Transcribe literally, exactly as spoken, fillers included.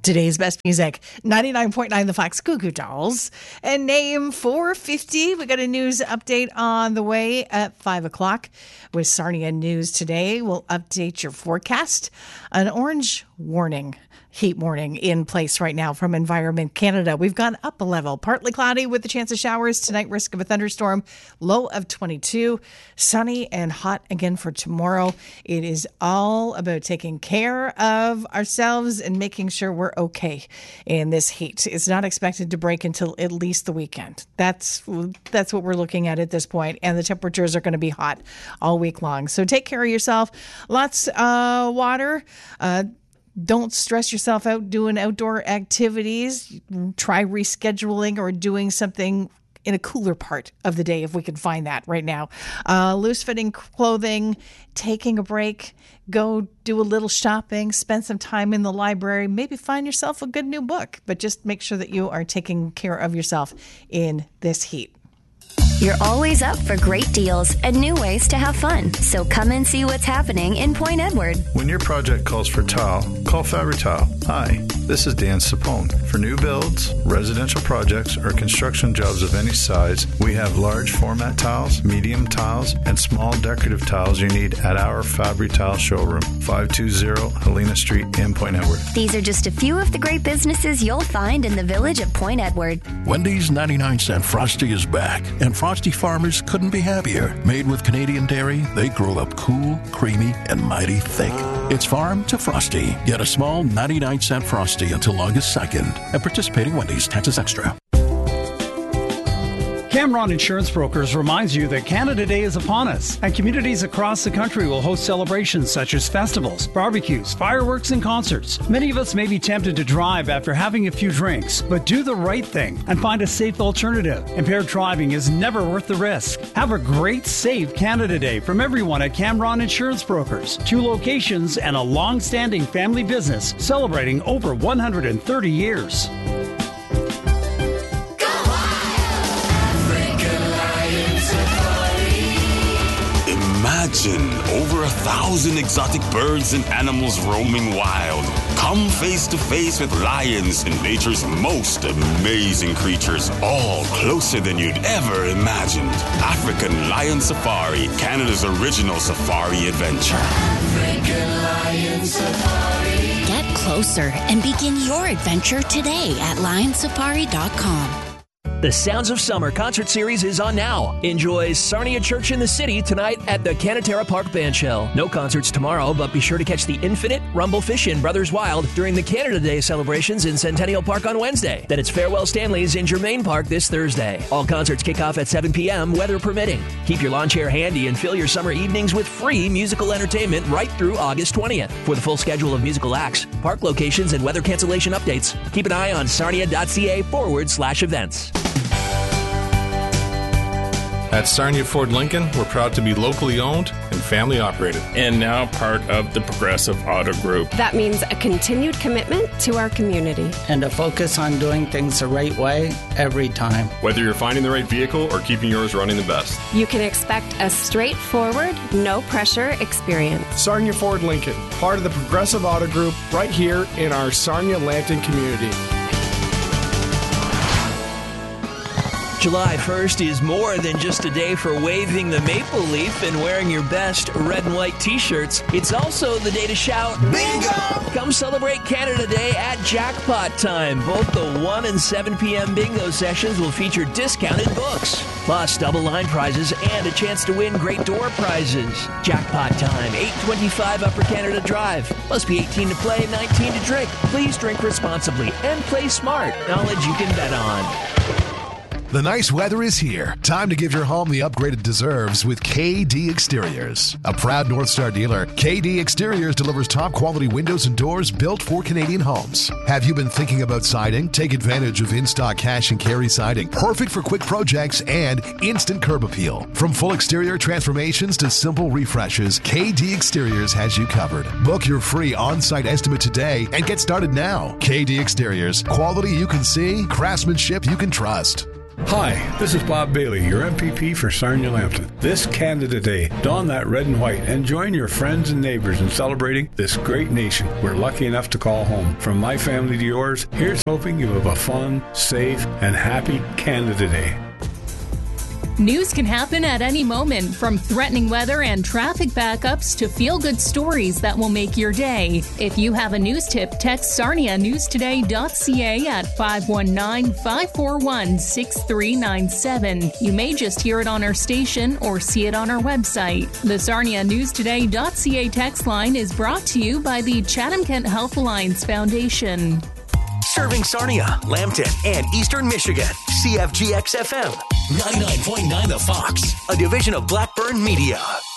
Today's best music, ninety-nine point nine The Fox Goo Goo Dolls. And name four fifty. We got a news update on the way at five o'clock with Sarnia News today. We'll update your forecast. An orange warning, heat warning in place right now from Environment Canada. We've gone up a level. Partly cloudy with the chance of showers tonight, risk of a thunderstorm, low of twenty-two. Sunny and hot again for tomorrow. It is all about taking care of ourselves and making sure we're okay in this heat. It's not expected to break until at least the weekend. That's that's what we're looking at at this point. And the temperatures are going to be hot all week long. So take care of yourself. Lots of uh, water. Uh, Don't stress yourself out doing outdoor activities. Try rescheduling or doing something in a cooler part of the day if we can find that right now. Uh, loose-fitting clothing, taking a break, go do a little shopping, spend some time in the library, maybe find yourself a good new book, but just make sure that you are taking care of yourself in this heat. You're always up for great deals and new ways to have fun. So come and see what's happening in Point Edward. When your project calls for tile, call Fabri-Tile. Hi, this is Dan Sapone. For new builds, residential projects, or construction jobs of any size, we have large format tiles, medium tiles, and small decorative tiles you need at our Fabri-Tile showroom, five two zero Helena Street in Point Edward. These are just a few of the great businesses you'll find in the village of Point Edward. Wendy's ninety-nine cent Frosty is back, and Frosty farmers couldn't be happier. Made with Canadian dairy, they grow up cool, creamy, and mighty thick. It's farm to Frosty. Get a small ninety-nine cent Frosty until August second at participating Wendy's. Taxes extra. Cameron Insurance Brokers reminds you that Canada Day is upon us, and communities across the country will host celebrations such as festivals, barbecues, fireworks, and concerts. Many of us may be tempted to drive after having a few drinks, but do the right thing and find a safe alternative. Impaired driving is never worth the risk. Have a great, safe Canada Day from everyone at Cameron Insurance Brokers. Two locations and a long-standing family business celebrating over one hundred thirty years. Imagine over a thousand exotic birds and animals roaming wild. Come face to face with lions and nature's most amazing creatures, all closer than you'd ever imagined. African Lion Safari, Canada's original safari adventure. African Lion Safari. Get closer and begin your adventure today at lion safari dot com. The Sounds of Summer concert series is on now. Enjoy Sarnia Church in the City tonight at the Canatera Park Bandshell. No concerts tomorrow, but be sure to catch The Infinite, Rumblefish, and Brothers Wild during the Canada Day celebrations in Centennial Park on Wednesday. Then it's Farewell Stanley's in Germain Park this Thursday. All concerts kick off at seven p.m., weather permitting. Keep your lawn chair handy and fill your summer evenings with free musical entertainment right through August twentieth. For the full schedule of musical acts, park locations, and weather cancellation updates, keep an eye on sarnia.ca forward slash events. At Sarnia Ford Lincoln, we're proud to be locally owned and family operated. And now part of the Progressive Auto Group. That means a continued commitment to our community. And a focus on doing things the right way every time. Whether you're finding the right vehicle or keeping yours running the best. You can expect a straightforward, no-pressure experience. Sarnia Ford Lincoln, part of the Progressive Auto Group, right here in our Sarnia-Lanton community. July first is more than just a day for waving the maple leaf and wearing your best red and white t-shirts. It's also the day to shout, Bingo! Come celebrate Canada Day at Jackpot Time. Both the one and seven p.m. bingo sessions will feature discounted books, plus double line prizes and a chance to win great door prizes. Jackpot Time, eight twenty-five Upper Canada Drive. Must be eighteen to play, nineteen to drink. Please drink responsibly and play smart. Knowledge you can bet on. The nice weather is here. Time to give your home the upgrade it deserves with K D Exteriors. A proud North Star dealer, K D Exteriors delivers top quality windows and doors built for Canadian homes. Have you been thinking about siding? Take advantage of in-stock cash and carry siding. Perfect for quick projects and instant curb appeal. From full exterior transformations to simple refreshes, K D Exteriors has you covered. Book your free on-site estimate today and get started now. K D Exteriors. Quality you can see, craftsmanship you can trust. Hi, this is Bob Bailey, your M P P for Sarnia-Lambton. This Canada Day, don that red and white and join your friends and neighbors in celebrating this great nation we're lucky enough to call home. From my family to yours, here's hoping you have a fun, safe, and happy Canada Day. News can happen at any moment, from threatening weather and traffic backups to feel-good stories that will make your day. If you have a news tip, text sarnia news today dot c a at five one nine, five four one, six three nine seven. You may just hear it on our station or see it on our website. The sarnia news today dot c a text line is brought to you by the Chatham-Kent Health Alliance Foundation. Serving Sarnia, Lambton, and Eastern Michigan. C F G X F M. ninety-nine point nine The Fox, a division of Blackburn Media.